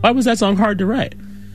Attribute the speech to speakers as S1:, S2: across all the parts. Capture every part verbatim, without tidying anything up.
S1: Why was that song hard to write?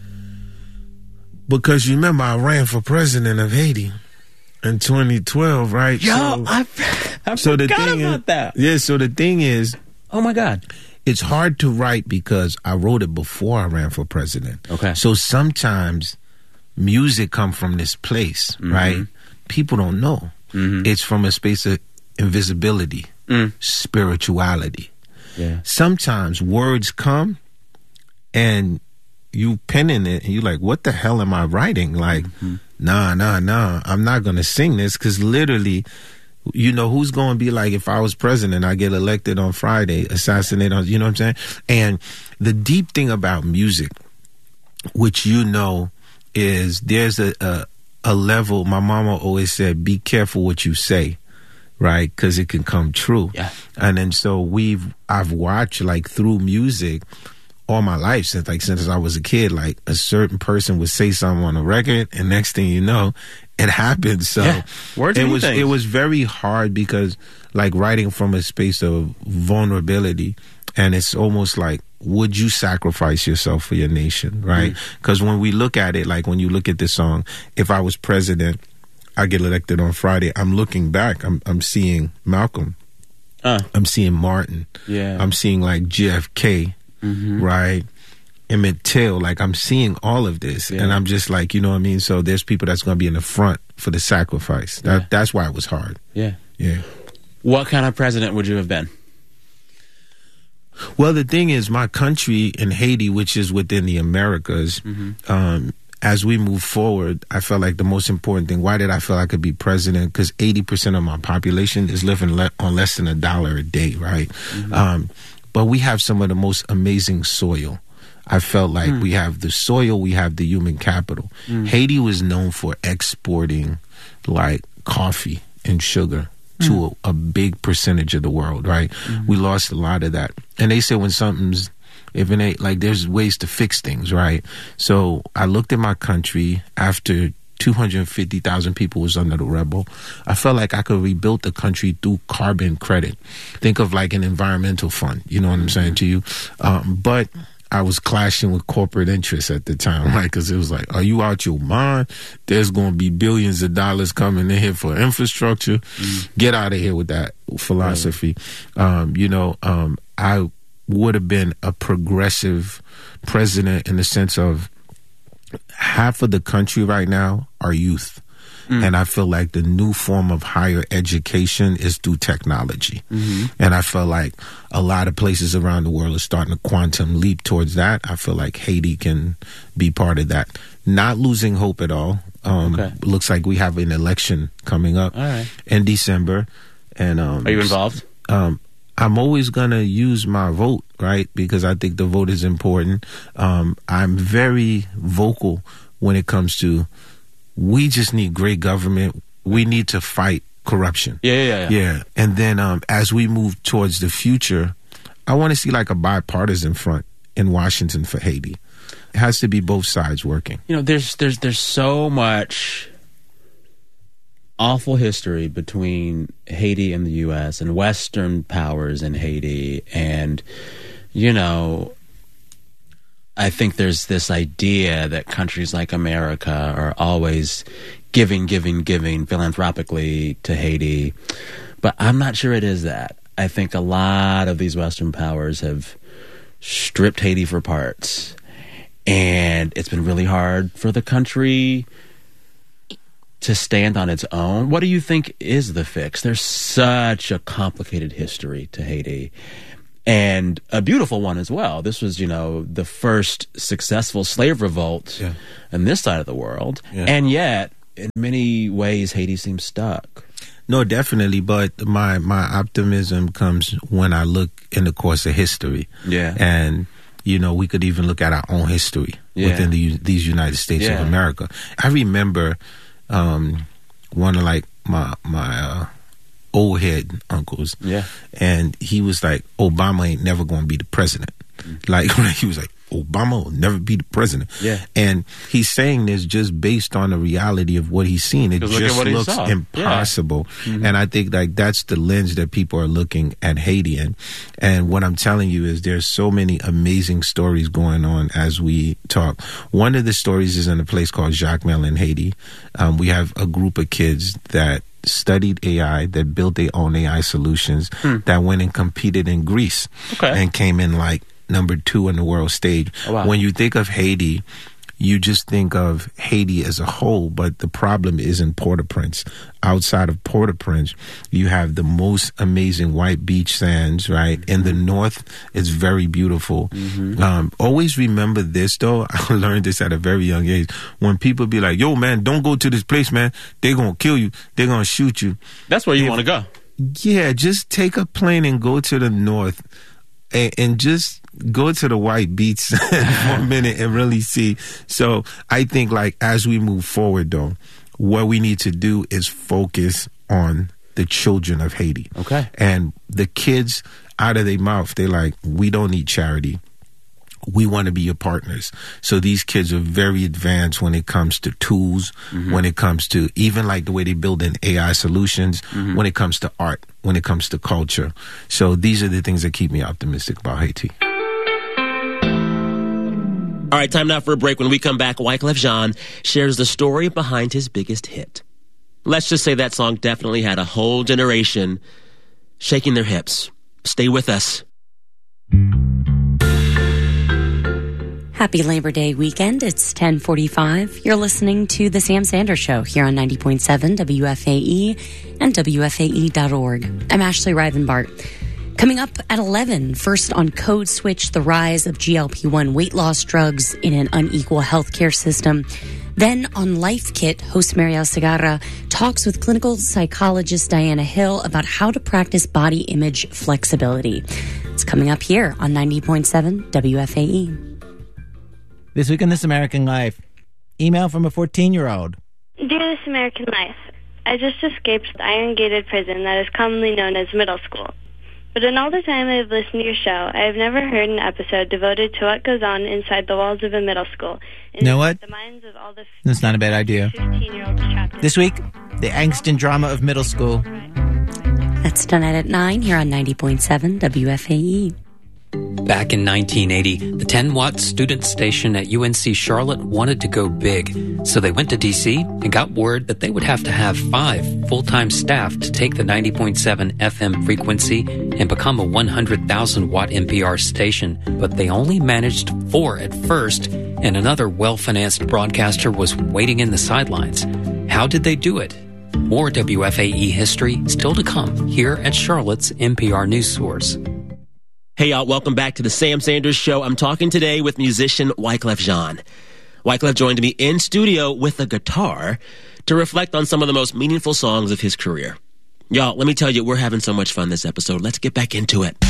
S2: Because you remember I ran for president of Haiti in twenty twelve, right?
S1: Yo,
S2: so,
S1: I, I
S2: so the
S1: forgot
S2: thing
S1: about
S2: is,
S1: that.
S2: Yeah, so the thing is,
S1: Oh my God.
S2: it's hard to write because I wrote it before I ran for president.
S1: Okay.
S2: So sometimes music come from this place, mm-hmm. right? People don't know. Mm-hmm. It's from a space of invisibility, mm. spirituality.
S1: Yeah.
S2: Sometimes words come and you penning it and you're like, what the hell am I writing? Like, mm-hmm. nah, nah, nah, I'm not going to sing this because literally, you know, who's going to be like, if I was president, I get elected on Friday, assassinate on, you know what I'm saying? And the deep thing about music, which you know, is there's a, a, a level, my mama always said, be careful what you say, right? Because it can come true.
S1: Yeah.
S2: And then so we've, I've watched like through music all my life since like since I was a kid, like a certain person would say something on a record and next thing you know, it happened. So
S1: yeah. Words
S2: it was
S1: things.
S2: it was very hard because like writing from a space of vulnerability, and it's almost like, would you sacrifice yourself for your nation, right? Because mm. when we look at it, like when you look at this song, if I was president, I get elected on Friday, I'm looking back, I'm I'm seeing Malcolm, uh. I'm seeing Martin,
S1: yeah,
S2: I'm seeing like J F K, mm-hmm. right? Emmett Till, like I'm seeing all of this, yeah. and I'm just like, you know what I mean? So there's people that's going to be in the front for the sacrifice. That,
S1: yeah.
S2: That's why it was hard.
S1: Yeah.
S2: Yeah.
S1: What kind of president would you have been?
S2: Well, the thing is, my country in Haiti, which is within the Americas, mm-hmm. um, as we move forward, I felt like the most important thing, why did I feel I could be president? Because eighty percent of my population is living le- on less than a dollar a day, right? Mm-hmm. Um, but we have some of the most amazing soil. I felt like mm. we have the soil, we have the human capital. Mm. Haiti was known for exporting like coffee and sugar mm. to a, a big percentage of the world, right? Mm. We lost a lot of that. And they say when something's, if it ain't, like there's ways to fix things, right? So I looked at my country after two hundred fifty thousand people was under the rebel. I felt like I could rebuild the country through carbon credit. Think of like an environmental fund, you know what I'm saying to you? Um, but I was clashing with corporate interests at the time, right? Because it was like, are you out your mind? There's going to be billions of dollars coming in here for infrastructure. Mm. Get out of here with that philosophy. Right. Um, you know, um, I would have been a progressive president in the sense of half of the country right now are youth. Mm. And I feel like the new form of higher education is through technology. Mm-hmm. And I feel like a lot of places around the world are starting to quantum leap towards that. I feel like Haiti can be part of that. Not losing hope at all. Um, okay. Looks like we have an election coming up all right. in December. And um,
S1: are you involved?
S2: Um, I'm always going to use my vote, right? Because I think the vote is important. Um, I'm very vocal when it comes to we just need great government. We need to fight corruption.
S1: Yeah, yeah, yeah.
S2: Yeah. And then um, as we move towards the future, I want to see like a bipartisan front in Washington for Haiti. It has to be both sides working.
S1: You know, there's there's there's so much awful history between Haiti and the U S and Western powers in Haiti. And, you know, I think there's this idea that countries like America are always giving, giving, giving philanthropically to Haiti. But I'm not sure it is that. I think a lot of these Western powers have stripped Haiti for parts. And it's been really hard for the country to stand on its own. What do you think is the fix? There's such a complicated history to Haiti. And a beautiful one as well. This was, you know, the first successful slave revolt yeah. in this side of the world. Yeah. And yet, in many ways, Haiti seems stuck.
S2: No, definitely. But my, my optimism comes when I look in the course of history.
S1: Yeah.
S2: And, you know, we could even look at our own history yeah. within the, these United States yeah. of America. I remember um, one of, like, my... my uh, old head uncles.
S1: Yeah.
S2: And he was like, Obama ain't never going to be the president. Mm-hmm. Like, he was like, Obama will never be the president.
S1: Yeah.
S2: And he's saying this just based on the reality of what he's seen. It just looks impossible. Yeah. Mm-hmm. And I think like that's the lens that people are looking at Haiti in. And what I'm telling you is there's so many amazing stories going on as we talk. One of the stories is in a place called Jacmel in Haiti. Um, we have a group of kids that studied A I, that built their own A I solutions, hmm. that went and competed in Greece okay. and came in like number two on the world stage. Oh, wow. When you think of Haiti, you just think of Haiti as a whole, but the problem isn't Port-au-Prince. Outside of Port-au-Prince, you have the most amazing white beach sands, right? Mm-hmm. In the north, it's very beautiful. Mm-hmm. Um, always remember this, though. I learned this at a very young age. When people be like, yo, man, don't go to this place, man. They're going to kill you. They're going to shoot you.
S1: That's where you want to go.
S2: Yeah, just take a plane and go to the north and, and just go to the white beach for a minute and really see. So I think like as we move forward, though, what we need to do is focus on the children of Haiti.
S1: Okay.
S2: And the kids, out of their mouth, they're like, we don't need charity. We want to be your partners. So these kids are very advanced when it comes to tools, mm-hmm. when it comes to even like the way they build in A I solutions, mm-hmm. when it comes to art, when it comes to culture. So these are the things that keep me optimistic about Haiti.
S3: All right, time now for a break. When we come back, Wyclef Jean shares the story behind his biggest hit. Let's just say that song definitely had a whole generation shaking their hips. Stay with us.
S4: Happy Labor Day weekend. It's ten forty-five. You're listening to The Sam Sanders Show here on ninety point seven W F A E and W F A E dot org. I'm Ashley Rivenbart. Coming up at eleven, first on Code Switch, the rise of G L P one weight loss drugs in an unequal healthcare system. Then on Life Kit, host Mariel Segarra talks with clinical psychologist Diana Hill about how to practice body image flexibility. It's coming up here on ninety point seven W F A E.
S5: This week in This American Life, email from a fourteen-year-old.
S6: Dear This American Life, I just escaped the iron-gated prison that is commonly known as middle school. But in all the time I have listened to your show, I have never heard an episode devoted to what goes on inside the walls of a middle school.
S5: You know what?
S6: The minds of all the
S5: That's not a bad idea.
S6: fifteen-year-olds trapped in
S5: this week, the angst and drama of middle school.
S4: That's tonight at nine here on ninety point seven W F A E.
S7: Back in nineteen eighty, the ten watt student station at U N C Charlotte wanted to go big, so they went to D C and got word that they would have to have five full-time staff to take the ninety point seven F M frequency and become a one hundred thousand watt N P R station, but they only managed four at first, and another well-financed broadcaster was waiting in the sidelines. How did they do it? More W F A E history still to come here at Charlotte's N P R News Source.
S3: Hey, y'all, welcome back to the Sam Sanders Show. I'm talking today with musician Wyclef Jean. Wyclef joined me in studio with a guitar to reflect on some of the most meaningful songs of his career. Y'all, let me tell you, we're having so much fun this episode. Let's get back into it.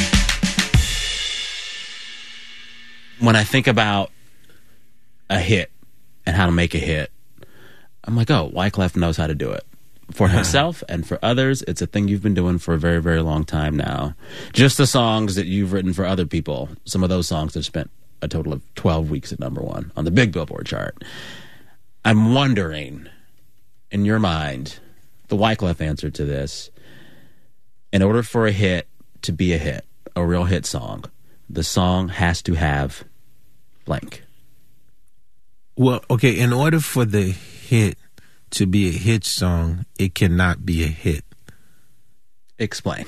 S1: When I think about a hit and how to make a hit, I'm like, oh, Wyclef knows how to do it. For himself and for others, it's a thing you've been doing for a very, very long time now. Just the songs that you've written for other people, some of those songs have spent a total of twelve weeks at number one on the big Billboard chart. I'm wondering, in your mind, the Wyclef answer to this, in order for a hit to be a hit, a real hit song, the song has to have blank.
S2: Well, okay, in order for the hit to be a hit song, it cannot be a hit.
S1: Explain.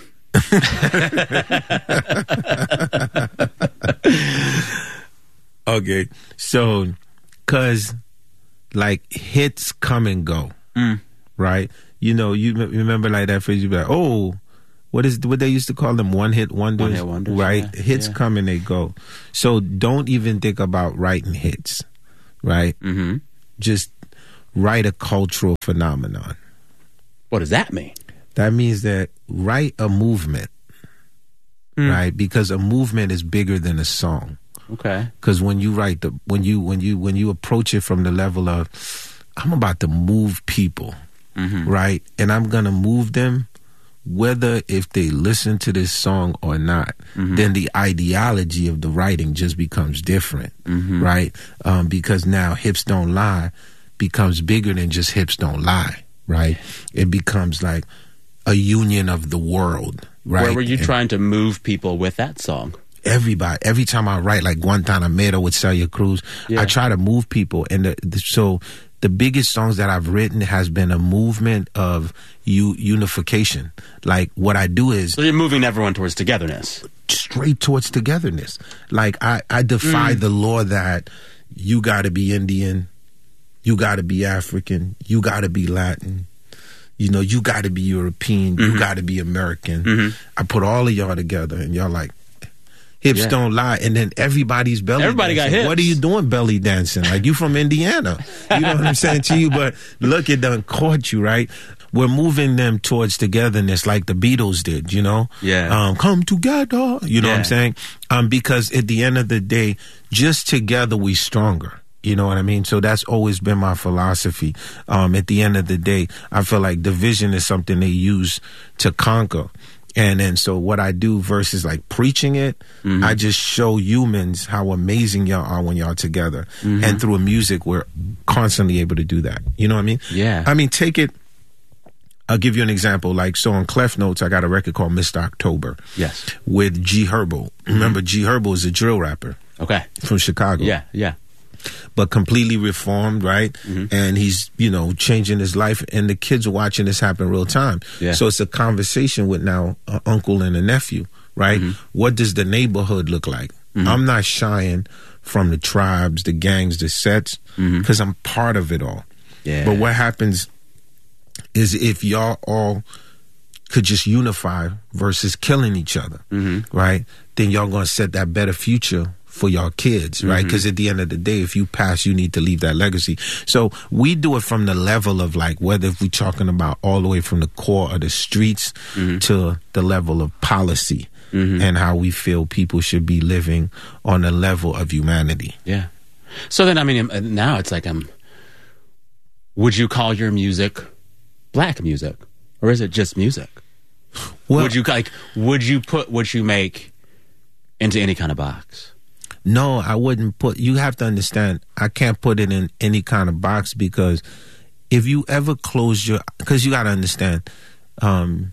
S2: Okay, so, because, like, hits come and go, mm. right? You know, you m- remember, like, that phrase, you be like, oh, what is what they used to call them? One-hit wonders?
S1: One-hit wonders,
S2: right?
S1: Yeah,
S2: hits
S1: yeah.
S2: come and they go. So, don't even think about writing hits, right?
S1: Mm-hmm.
S2: Just write a cultural phenomenon.
S1: What does that mean?
S2: That means that write a movement, mm. right? Because a movement is bigger than a song.
S1: Okay.
S2: Because when you write the when you when you when you approach it from the level of I'm about to move people, mm-hmm. right? And I'm gonna move them whether if they listen to this song or not, mm-hmm. then the ideology of the writing just becomes different, mm-hmm. right? Um, because now Hips Don't Lie becomes bigger than just Hips Don't Lie, right? It becomes like a union of the world, right?
S1: Where were you
S2: and
S1: trying to move people with that song?
S2: Everybody, every time I write, like Guantanamera with Celia Cruz, yeah. I try to move people. And the, the, so the biggest songs that I've written has been a movement of u- unification. Like what I do is...
S1: So you're moving everyone towards togetherness.
S2: Straight towards togetherness. Like I, I defy mm. the law that you got to be Indian, you got to be African, you got to be Latin, you know, you got to be European, mm-hmm. you got to be American. Mm-hmm. I put all of y'all together and y'all like, hips yeah. don't lie. And then everybody's belly
S1: Everybody
S2: dancing.
S1: got hips.
S2: What are you doing belly dancing? Like, you from Indiana. You know what I'm saying to you? But look, it done caught you, right? We're moving them towards togetherness like the Beatles did, you know?
S1: Yeah.
S2: Um, come together. You know yeah. what I'm saying? Um, because at the end of the day, just together we stronger. You know what I mean? So that's always been my philosophy. Um, at the end of the day, I feel like division is something they use to conquer. And then so what I do versus like preaching it, mm-hmm. I just show humans how amazing y'all are when y'all together. Mm-hmm. And through music, we're constantly able to do that. You know what I mean?
S1: Yeah.
S2: I mean, take it. I'll give you an example. Like, so on Clef Notes, I got a record called Mister October.
S1: Yes. With
S2: G Herbo. Mm-hmm. Remember, G Herbo is a drill rapper.
S1: Okay.
S2: From Chicago.
S1: Yeah, yeah.
S2: But completely reformed, right? Mm-hmm. And he's, you know, changing his life. And the kids are watching this happen real time. Yeah. So it's a conversation with now an uncle and a nephew, right? Mm-hmm. What does the neighborhood look like? Mm-hmm. I'm not shying from the tribes, the gangs, the sets, because mm-hmm. I'm part of it all. Yeah. But what happens is if y'all all could just unify versus killing each other, mm-hmm. right? Then y'all gonna set that better future for y'all kids, right? Because mm-hmm. at the end of the day, if you pass, you need to leave that legacy. So we do it from the level of like, whether if we're talking about all the way from the core of the streets mm-hmm. to the level of policy mm-hmm. and how we feel people should be living on the level of humanity.
S1: Yeah. So then, I mean, now it's like, um, would you call your music black music, or is it just music? Well, would you like, would you put what you make into any kind of box?
S2: No, I wouldn't put, you have to understand, I can't put it in any kind of box, because if you ever close your, because you got to understand, um,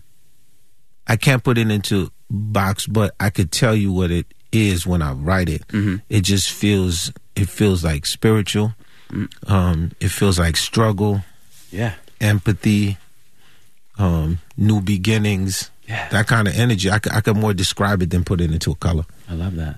S2: I can't put it into box, but I could tell you what it is when I write it. Mm-hmm. It just feels, it feels like spiritual. Mm. Um, it feels like struggle.
S1: Yeah.
S2: Empathy. Um, new beginnings.
S1: Yeah.
S2: That kind of energy. I could, I could more describe it than put it into a color.
S1: I love that.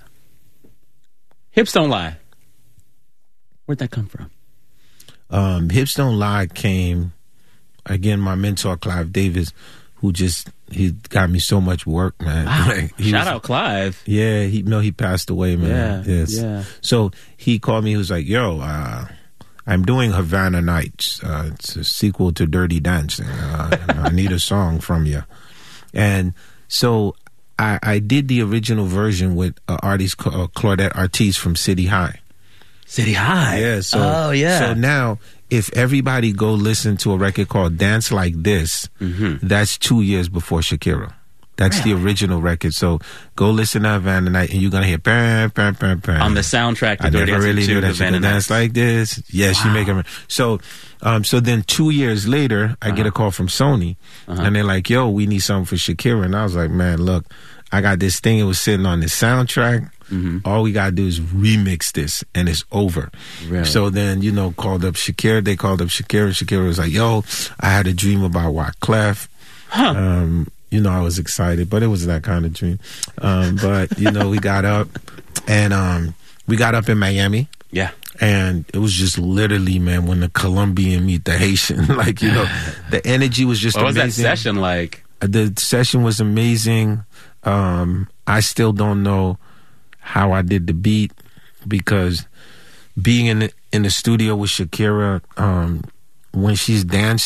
S1: Hips Don't Lie. Where'd that come from?
S2: Um, Hips Don't Lie came, again, my mentor, Clive Davis, who just, he got me so much work, man.
S1: Wow.
S2: Like,
S1: Shout
S2: was,
S1: out Clive.
S2: Yeah, he no, he passed away, man.
S1: Yeah,
S2: yes.
S1: yeah.
S2: So he called me, he was like, yo, uh, I'm doing Havana Nights. Uh, it's a sequel to Dirty Dancing. Uh, I need a song from you. And so I, I did the original version with uh, artist uh, Claudette Ortiz from City High.
S1: City High?
S2: Yeah. So,
S1: oh, yeah.
S2: So now, if everybody go listen to a record called Dance Like This, mm-hmm. that's two years before Shakira. That's really? The original record. So go listen to Havana Night, and you're going to hear bam, bam, bam, bam.
S1: On the soundtrack to
S2: I
S1: Dirty
S2: never really knew that
S1: Havana
S2: she could dance like this. Yes, wow. She make it. So, um, so then two years later, I uh-huh. get a call from Sony, uh-huh. and they're like, yo, we need something for Shakira. And I was like, man, look, I got this thing. It was sitting on the soundtrack. Mm-hmm. All we got to do is remix this, and it's over. Really? So then, you know, called up Shakira. They called up Shakira. Shakira was like, yo, I had a dream about Wyclef. Huh. Um, you know, I was excited, but it was that kind of dream. Um, but, you know, we got up, and um, we got up in Miami.
S1: Yeah.
S2: And it was just literally, man, when the Colombian meet the Haitian. Like, you know, the energy was just
S1: what
S2: amazing.
S1: What was that session like?
S2: The session was amazing. Um, I still don't know how I did the beat, because being in the, in the studio with Shakira, um, when she's dancing,